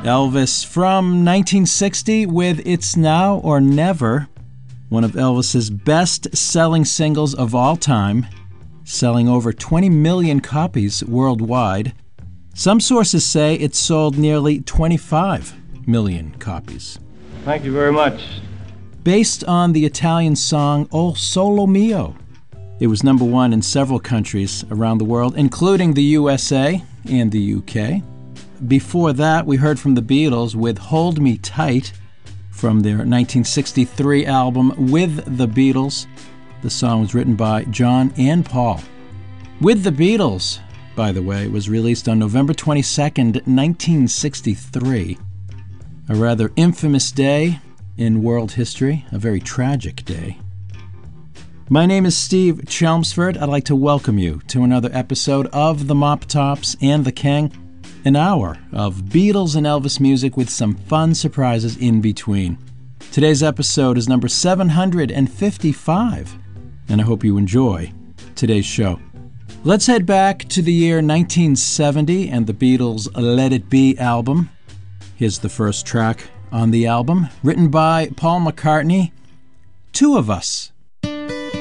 Elvis from 1960 with It's Now or Never, one of Elvis's best-selling singles of all time, selling over 20 million copies worldwide. Some sources say it sold nearly 25 million copies. Thank you very much. Based on the Italian song O Solo Mio, it was number one in several countries around the world, including the USA and the UK. Before that, we heard from the Beatles with Hold Me Tight from their 1963 album With the Beatles. The song was written by John and Paul. With the Beatles, by the way, was released on November 22nd, 1963. A rather infamous day in world history, a very tragic day. My name is Steve Chelmsford. I'd like to welcome you to another episode of The Mop Tops and the King, an hour of Beatles and Elvis music with some fun surprises in between. Today's episode is number 755, and I hope you enjoy today's show. Let's head back to the year 1970 and the Beatles' Let It Be album. Here's the first track on the album, written by Paul McCartney, Two of Us.